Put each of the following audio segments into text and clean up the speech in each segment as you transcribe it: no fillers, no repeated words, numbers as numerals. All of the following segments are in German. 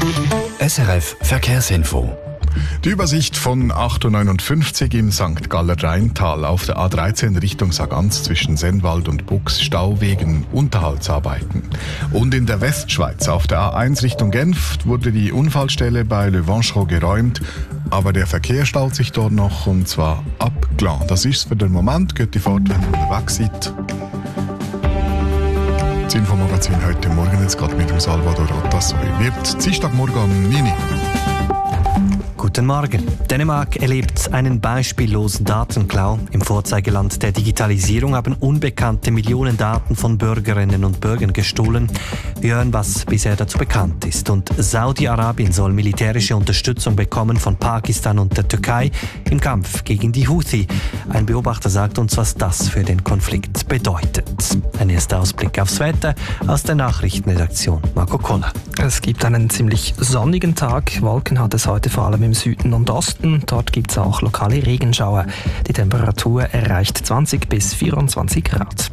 SRF Verkehrsinfo. Die Übersicht von 8:59 im St. Galler Rheintal auf der A13 Richtung Sargans zwischen Sennwald und Bux, Stau wegen Unterhaltsarbeiten. Und in der Westschweiz auf der A1 Richtung Genf wurde die Unfallstelle bei Le Vanchereau geräumt, aber der Verkehr staut sich dort noch, und zwar ab Glan. Das ist für den Moment, geht die Fahrt, wenn ihr weg seid. Das Infomagazin heute Morgen jetzt gerade mit dem Salvador Rotassoy. Wird Dienstagmorgen am 9 Uhr. Guten Morgen. Dänemark erlebt einen beispiellosen Datenklau. Im Vorzeigeland der Digitalisierung haben Unbekannte Millionen Daten von Bürgerinnen und Bürgern gestohlen. Wir hören, was bisher dazu bekannt ist. Und Saudi-Arabien soll militärische Unterstützung bekommen von Pakistan und der Türkei im Kampf gegen die Houthi. Ein Beobachter sagt uns, was das für den Konflikt bedeutet. Ein erster Ausblick aufs Wetter aus der Nachrichtenredaktion. Marco Kohler. Es gibt einen ziemlich sonnigen Tag. Wolken hat es heute vor allem im Süden und Osten. Dort gibt es auch lokale Regenschauer. Die Temperatur erreicht 20 bis 24 Grad.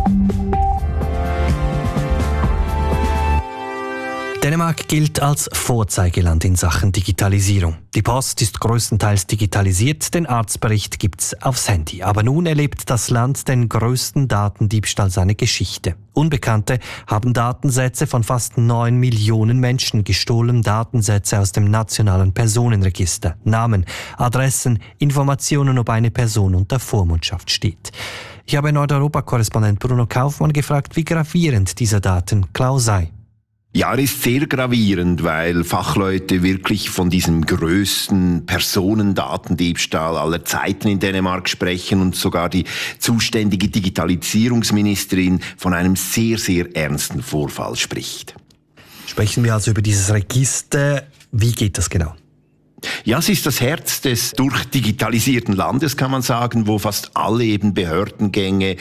Dänemark gilt als Vorzeigeland in Sachen Digitalisierung. Die Post ist größtenteils digitalisiert, den Arztbericht gibt's aufs Handy. Aber nun erlebt das Land den größten Datendiebstahl seiner Geschichte. Unbekannte haben Datensätze von fast 9 Millionen Menschen gestohlen, Datensätze aus dem nationalen Personenregister. Namen, Adressen, Informationen, ob eine Person unter Vormundschaft steht. Ich habe Nordeuropa-Korrespondent Bruno Kaufmann gefragt, wie gravierend dieser Datenklau sei. Ja, er ist sehr gravierend, weil Fachleute wirklich von diesem größten Personendatendiebstahl aller Zeiten in Dänemark sprechen und sogar die zuständige Digitalisierungsministerin von einem sehr, sehr ernsten Vorfall spricht. Sprechen wir also über dieses Register. Wie geht das genau? Ja, es ist das Herz des durchdigitalisierten Landes, kann man sagen, wo fast alle eben Behördengänge,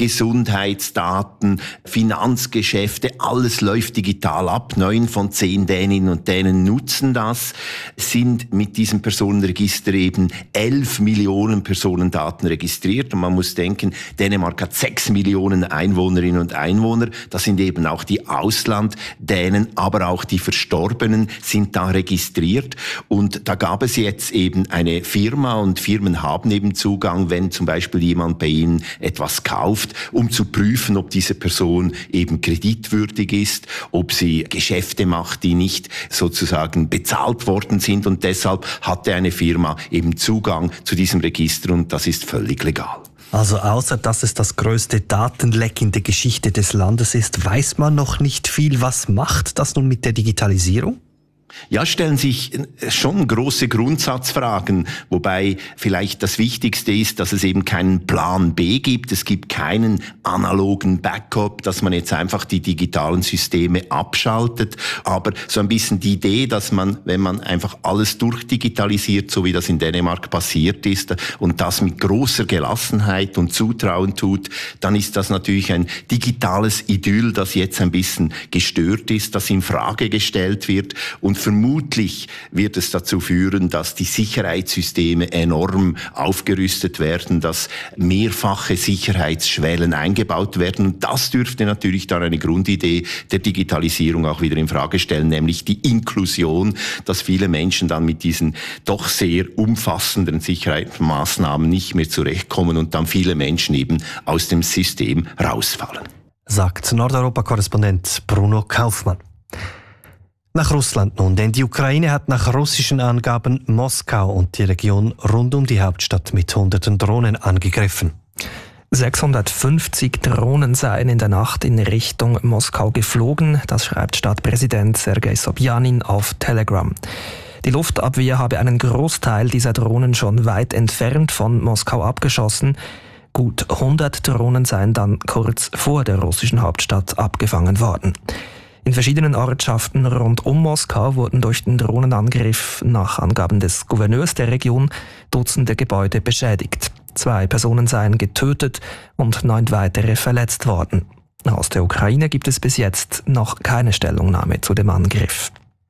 Gesundheitsdaten, Finanzgeschäfte, alles läuft digital ab. 9 von 10 Däninnen und Dänen nutzen das, sind mit diesem Personenregister eben 11 Millionen Personendaten registriert. Und man muss denken, Dänemark hat 6 Millionen Einwohnerinnen und Einwohner. Das sind eben auch die Auslanddänen, aber auch die Verstorbenen sind da registriert. Und da gab es jetzt eben eine Firma, und Firmen haben eben Zugang, wenn zum Beispiel jemand bei ihnen etwas kauft, um zu prüfen, ob diese Person eben kreditwürdig ist, ob sie Geschäfte macht, die nicht sozusagen bezahlt worden sind, und deshalb hatte eine Firma eben Zugang zu diesem Register, und das ist völlig legal. Also außer dass es das größte Datenleck in der Geschichte des Landes ist, weiß man noch nicht viel. Was macht das nun mit der Digitalisierung? Ja, stellen sich schon große Grundsatzfragen, wobei vielleicht das Wichtigste ist, dass es eben keinen Plan B gibt. Es gibt keinen analogen Backup, dass man jetzt einfach die digitalen Systeme abschaltet. Aber so ein bisschen die Idee, dass man, wenn man einfach alles durchdigitalisiert, so wie das in Dänemark passiert ist, und das mit großer Gelassenheit und Zutrauen tut, dann ist das natürlich ein digitales Idyll, das jetzt ein bisschen gestört ist, das in Frage gestellt wird, und vermutlich wird es dazu führen, dass die Sicherheitssysteme enorm aufgerüstet werden, dass mehrfache Sicherheitsschwellen eingebaut werden. Und das dürfte natürlich dann eine Grundidee der Digitalisierung auch wieder in Frage stellen, nämlich die Inklusion, dass viele Menschen dann mit diesen doch sehr umfassenden Sicherheitsmaßnahmen nicht mehr zurechtkommen und dann viele Menschen eben aus dem System rausfallen. Sagt Nordeuropa-Korrespondent Bruno Kaufmann. Nach Russland nun, denn die Ukraine hat nach russischen Angaben Moskau und die Region rund um die Hauptstadt mit hunderten Drohnen angegriffen. 650 Drohnen seien in der Nacht in Richtung Moskau geflogen, das schreibt Stadtpräsident Sergei Sobjanin auf Telegram. Die Luftabwehr habe einen Großteil dieser Drohnen schon weit entfernt von Moskau abgeschossen. Gut 100 Drohnen seien dann kurz vor der russischen Hauptstadt abgefangen worden. In verschiedenen Ortschaften rund um Moskau wurden durch den Drohnenangriff nach Angaben des Gouverneurs der Region Dutzende Gebäude beschädigt. 2 Personen seien getötet und 9 weitere verletzt worden. Aus der Ukraine gibt es bis jetzt noch keine Stellungnahme zu dem Angriff.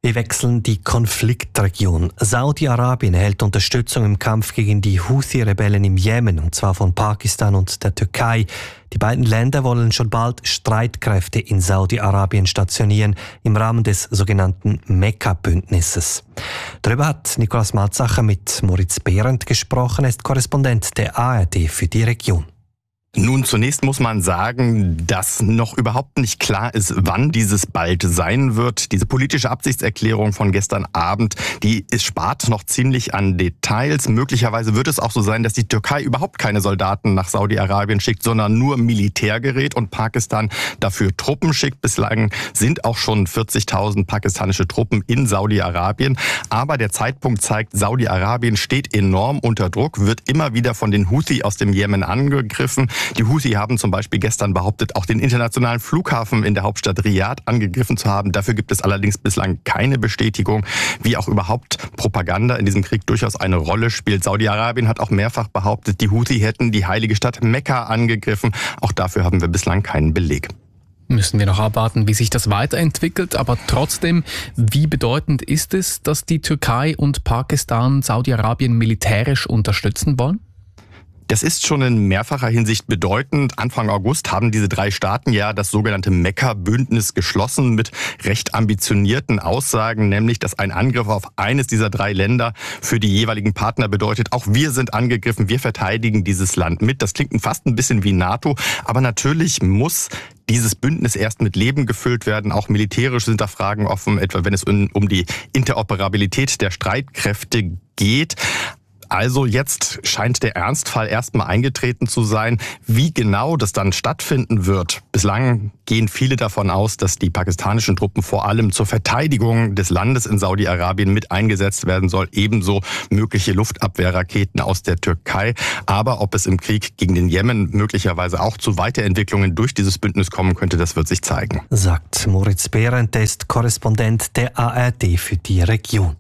Wir wechseln die Konfliktregion. Saudi-Arabien erhält Unterstützung im Kampf gegen die Houthi-Rebellen im Jemen, und zwar von Pakistan und der Türkei. Die beiden Länder wollen schon bald Streitkräfte in Saudi-Arabien stationieren, im Rahmen des sogenannten Mekka-Bündnisses. Darüber hat Nikolaus Malzacher mit Moritz Behrendt gesprochen. Er ist Korrespondent der ARD für die Region. Nun, zunächst muss man sagen, dass noch überhaupt nicht klar ist, wann dieses bald sein wird. Diese politische Absichtserklärung von gestern Abend, die spart noch ziemlich an Details. Möglicherweise wird es auch so sein, dass die Türkei überhaupt keine Soldaten nach Saudi-Arabien schickt, sondern nur Militärgerät und Pakistan dafür Truppen schickt. Bislang sind auch schon 40.000 pakistanische Truppen in Saudi-Arabien. Aber der Zeitpunkt zeigt, Saudi-Arabien steht enorm unter Druck, wird immer wieder von den Houthi aus dem Jemen angegriffen. Die Houthi haben zum Beispiel gestern behauptet, auch den internationalen Flughafen in der Hauptstadt Riyadh angegriffen zu haben. Dafür gibt es allerdings bislang keine Bestätigung, wie auch überhaupt Propaganda in diesem Krieg durchaus eine Rolle spielt. Saudi-Arabien hat auch mehrfach behauptet, die Houthi hätten die heilige Stadt Mekka angegriffen. Auch dafür haben wir bislang keinen Beleg. Müssen wir noch abwarten, wie sich das weiterentwickelt. Aber trotzdem, wie bedeutend ist es, dass die Türkei und Pakistan Saudi-Arabien militärisch unterstützen wollen? Das ist schon in mehrfacher Hinsicht bedeutend. Anfang August haben diese drei Staaten ja das sogenannte Mekka-Bündnis geschlossen mit recht ambitionierten Aussagen, nämlich, dass ein Angriff auf eines dieser drei Länder für die jeweiligen Partner bedeutet, auch wir sind angegriffen, wir verteidigen dieses Land mit. Das klingt fast ein bisschen wie NATO, aber natürlich muss dieses Bündnis erst mit Leben gefüllt werden. Auch militärisch sind da Fragen offen, etwa wenn es um die Interoperabilität der Streitkräfte geht. Also jetzt scheint der Ernstfall erstmal eingetreten zu sein. Wie genau das dann stattfinden wird, bislang gehen viele davon aus, dass die pakistanischen Truppen vor allem zur Verteidigung des Landes in Saudi-Arabien mit eingesetzt werden soll, ebenso mögliche Luftabwehrraketen aus der Türkei. Aber ob es im Krieg gegen den Jemen möglicherweise auch zu Weiterentwicklungen durch dieses Bündnis kommen könnte, das wird sich zeigen. Sagt Moritz Behrendt, der ist Korrespondent der ARD für die Region.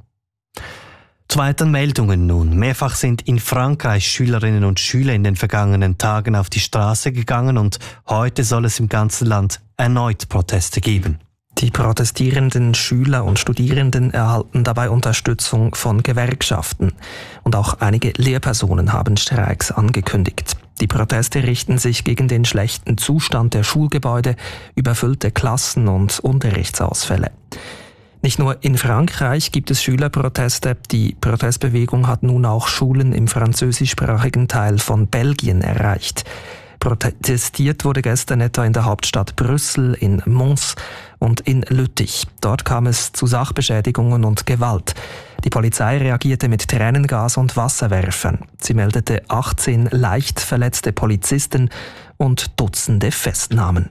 Zu weiteren Meldungen nun. Mehrfach sind in Frankreich Schülerinnen und Schüler in den vergangenen Tagen auf die Straße gegangen und heute soll es im ganzen Land erneut Proteste geben. Die protestierenden Schüler und Studierenden erhalten dabei Unterstützung von Gewerkschaften. Und auch einige Lehrpersonen haben Streiks angekündigt. Die Proteste richten sich gegen den schlechten Zustand der Schulgebäude, überfüllte Klassen und Unterrichtsausfälle. Nicht nur in Frankreich gibt es Schülerproteste, die Protestbewegung hat nun auch Schulen im französischsprachigen Teil von Belgien erreicht. Protestiert wurde gestern etwa in der Hauptstadt Brüssel, in Mons und in Lüttich. Dort kam es zu Sachbeschädigungen und Gewalt. Die Polizei reagierte mit Tränengas und Wasserwerfern. Sie meldete 18 leicht verletzte Polizisten und Dutzende Festnahmen.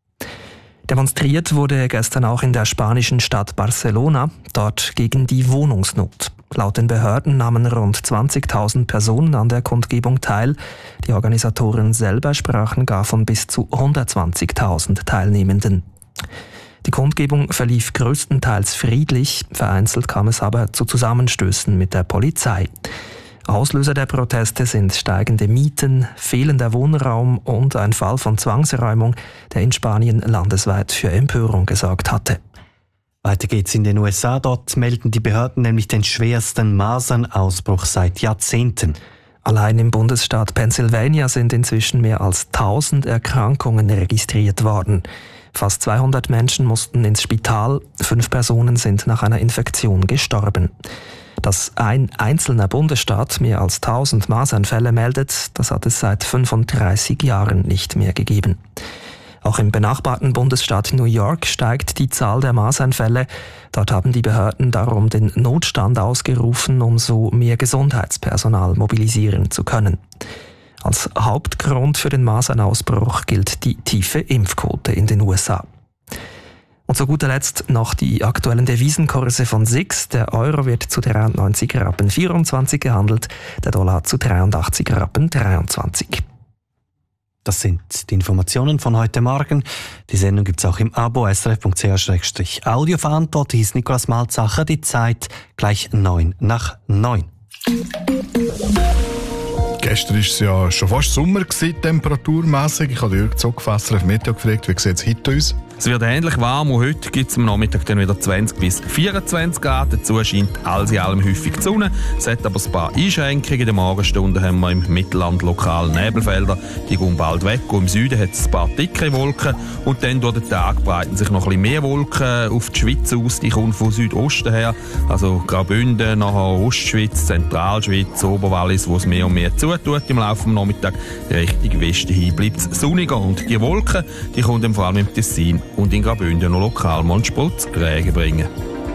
Demonstriert wurde gestern auch in der spanischen Stadt Barcelona, dort gegen die Wohnungsnot. Laut den Behörden nahmen rund 20.000 Personen an der Kundgebung teil. Die Organisatoren selber sprachen gar von bis zu 120.000 Teilnehmenden. Die Kundgebung verlief größtenteils friedlich, vereinzelt kam es aber zu Zusammenstößen mit der Polizei. Auslöser der Proteste sind steigende Mieten, fehlender Wohnraum und ein Fall von Zwangsräumung, der in Spanien landesweit für Empörung gesorgt hatte. Weiter geht's in den USA. Dort melden die Behörden nämlich den schwersten Masernausbruch seit Jahrzehnten. Allein im Bundesstaat Pennsylvania sind inzwischen mehr als 1000 Erkrankungen registriert worden. Fast 200 Menschen mussten ins Spital, 5 Personen sind nach einer Infektion gestorben. Dass ein einzelner Bundesstaat mehr als 1000 Masernfälle meldet, das hat es seit 35 Jahren nicht mehr gegeben. Auch im benachbarten Bundesstaat New York steigt die Zahl der Masernfälle. Dort haben die Behörden darum den Notstand ausgerufen, um so mehr Gesundheitspersonal mobilisieren zu können. Als Hauptgrund für den Masernausbruch gilt die tiefe Impfquote in den USA. Und zu guter Letzt noch die aktuellen Devisenkurse von SIX. Der Euro wird zu 93,24 Rappen gehandelt, der Dollar zu 83,23 Rappen. Das sind die Informationen von heute Morgen. Die Sendung gibt es auch im Abo srf.ch/audio. Verantwortlich ist Nikolaus Malzacher. Die Zeit gleich 8:09. Gestern war es ja schon fast Sommer, temperaturmässig. Ich habe Jürg Zock auf SRF Meteo gefragt, wie sieht es heute aus? Es wird ähnlich warm und heute gibt es am Nachmittag dann wieder 20 bis 24 Grad. Dazu scheint alles in allem häufig die Sonne. Es hat aber ein paar Einschränkungen. In den Morgenstunden haben wir im Mittelland lokal Nebelfelder. Die gehen bald weg. Und im Süden hat es ein paar dickere Wolken. Und dann durch den Tag breiten sich noch ein bisschen mehr Wolken auf die Schweiz aus. Die kommen von Südosten her. Also Graubünden, nachher Ostschweiz, Zentralschweiz, Oberwallis, wo es mehr und mehr zutut im Laufe des Nachmittags. Richtung Westen hin bleibt es sonniger. Und die Wolken, die kommen dann vor allem im Tessin und in Graubünden noch lokal mal einen Spritz Regen bringen.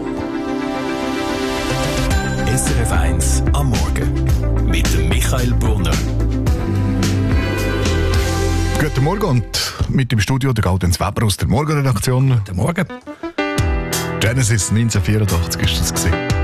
SRF 1 am Morgen mit dem Michael Brunner. Guten Morgen und mit im Studio der Gaudenz Weber aus der Morgenredaktion. Guten Morgen. Genesis 1984 ist das gewesen.